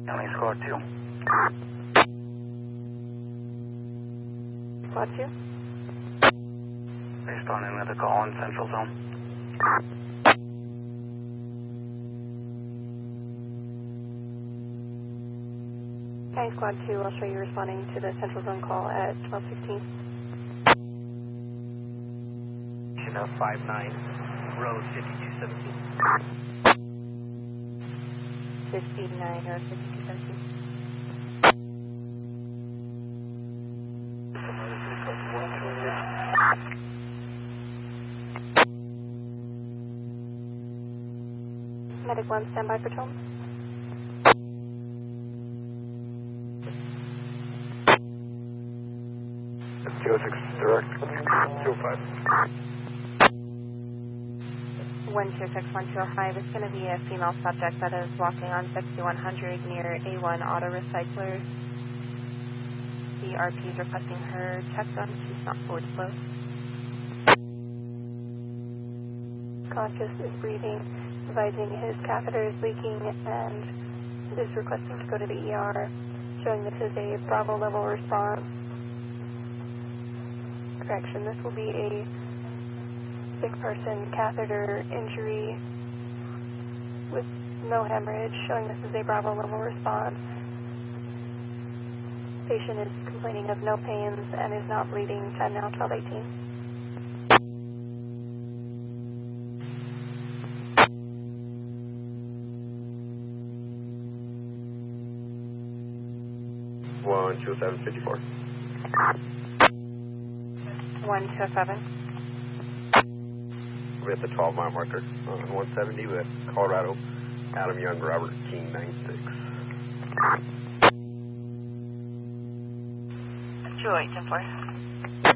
County Squad 2. Squad 2. Responding with a call in Central Zone. County Squad 2, I'll show you responding to the Central Zone call at 12:16. 59, road 5217. 59 or 5217. Medic 1, standby for tone. Geosix direct. 205. 126-125 is going to be a female subject that is walking on 6100 near A1 Auto Recycler. The RP is requesting her chest done. She's not forward flow. Conscious is breathing, advising his catheter is leaking and is requesting to go to the ER, showing this is a Bravo level response. Correction, this will be a sick person catheter injury with no hemorrhage, showing this is a Bravo level response. Patient is complaining of no pains and is not bleeding. 10 now, 1218. One 20754. 127. We're at the 12-mile marker on 170 with Colorado, Adam Young, Robert King 96. 28, 10-4.